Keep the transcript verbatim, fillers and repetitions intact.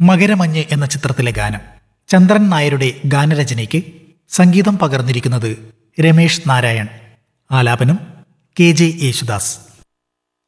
മകരമഞ്ഞ് എന്ന ചിത്രത്തിലെ ഗാനം. ചന്ദ്രൻ നായരുടെ ഗാനരചനയ്ക്ക് സംഗീതം പകർന്നിരിക്കുന്നത് രമേഷ് നാരായൺ. ആലാപനം കെ ജെ യേശുദാസ്.